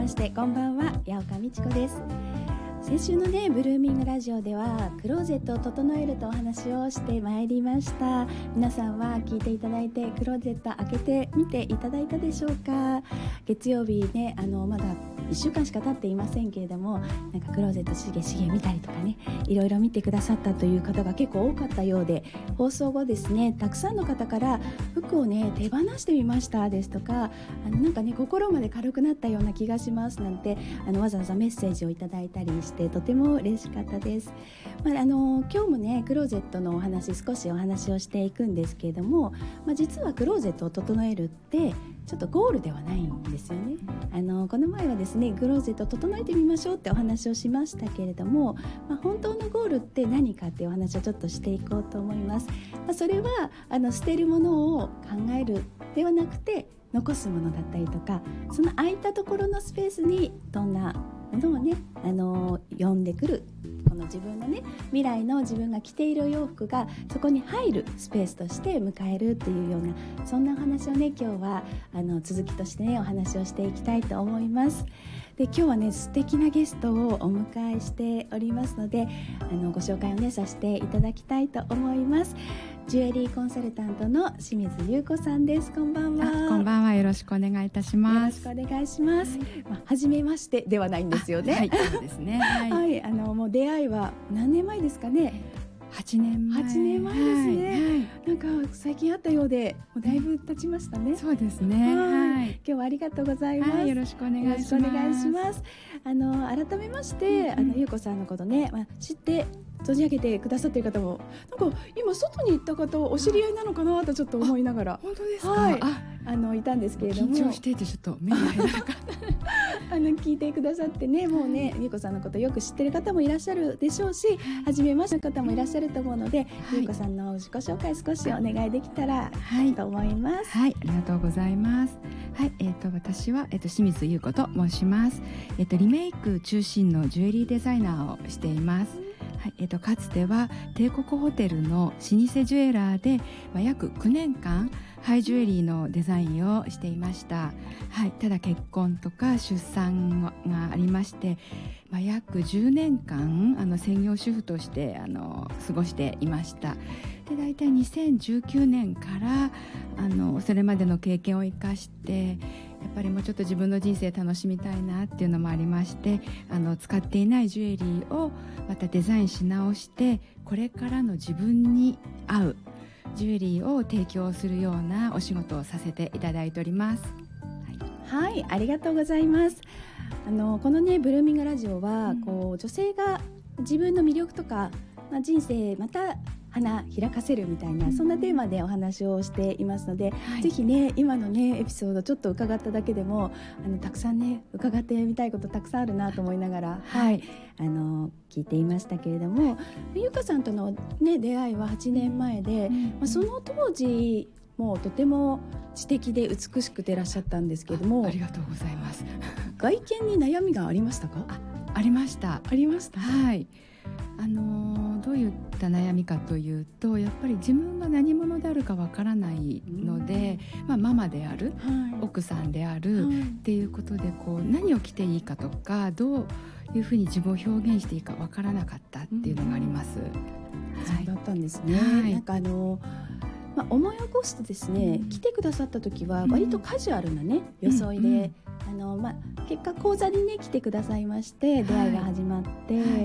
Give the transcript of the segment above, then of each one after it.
してこんばんは、八岡美智子です。先週のねブルーミングラジオではクローゼットを整えるとお話をしてまいりました。皆さんは聞いていただいてクローゼット開けてみていただいたでしょうか。月曜日ねまだ1週間しか経っていませんけれども、なんかクローゼットしげ見たりとかね、いろいろ見てくださったという方が結構多かったようで、放送後ですねたくさんの方から服をね手放してみましたですとか、なんかね心まで軽くなったような気がしますなんてわざわざメッセージをいただいたりしてとても嬉しかったです。今日もねクローゼットの少しお話をしていくんですけれども、実はクローゼットを整えるってちょっとゴールではないんですよね。この前はですねクローゼットを整えてみましょうってお話をしましたけれども、本当のゴールって何かっていうお話をちょっとしていこうと思います。それは捨てるものを考えるではなくて残すものだったりとか、その空いたところのスペースにどんなものをね呼んでくる、この自分のね未来の自分が着ているお洋服がそこに入るスペースとして迎えるっていうような、そんなお話をね今日は続きとしてねお話をしていきたいと思います。で今日はね素敵なゲストをお迎えしておりますのでご紹介をねさせていただきたいと思います。ジュエリーコンサルタントの清水優子さんです。こんばんは。 こんばんは、よろしくお願いいたします。 よろしくお願いします。初めましてではないんですよね。 はい、そうですね。 はい、もう出会いは何年前ですかね。 8年前ですね。なんか最近あったようで、もうだいぶ経ちましたね。 そうですね。 今日はありがとうございます。 よろしくお願いします。 改めまして、優子さんのことね、知って存じ上げてくださっている方もなんか今外に行った方お知り合いなのかなとちょっと思いながら、 本当ですか。 いたんですけれども、 緊張していてちょっと目に入らなかった聞いてくださってね、もうね優子さんのことよく知ってる方もいらっしゃるでしょうし、初めましての方もいらっしゃると思うので、優子さんの自己紹介少しお願いできたらと思います。 はい、ありがとうございます。はい、私は、清水優子と申します。リメイク中心のジュエリーデザイナーをしています。はい、かつては帝国ホテルの老舗ジュエラーで、約9年間ハイジュエリーのデザインをしていました。はい、ただ結婚とか出産がありまして、約10年間専業主婦として過ごしていました。で大体2019年からそれまでの経験を生かしてやっぱりもうちょっと自分の人生楽しみたいなっていうのもありまして、使っていないジュエリーをまたデザインし直して、これからの自分に合うジュエリーを提供するようなお仕事をさせていただいております。 はい、ありがとうございます。このねブルーミングラジオは、女性が自分の魅力とか、人生また花開かせるみたいな、そんなテーマでお話をしていますので、ぜひね今のねエピソードちょっと伺っただけでもたくさんね伺ってみたいことたくさんあるなと思いながら、聞いていましたけれども、優香さんとの、ね、出会いは8年前で、その当時もうとても知的で美しくていらっしゃったんですけれども、 ありがとうございます。 外見に悩みがありましたか？ ありました。 ありました。 はい。どういった悩みかというと、やっぱり自分が何者であるかわからないので、ママである、奥さんであるっていうことで、何を着ていいかとかどういうふうに自分を表現していいかわからなかったっていうのがあります。 そうだったんですね。なんか思い起こすとですね、来てくださった時は割とカジュアルなね装いで、結果講座にね来てくださいまして、出会いが始まって、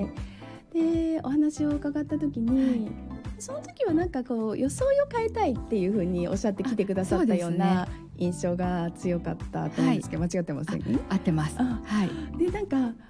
でお話を伺った時に、その時はなんか装いを変えたいっていうふうにおっしゃって来てくださったような印象が強かったと思うんですけど、間違ってません？ 合ってます。 でなんか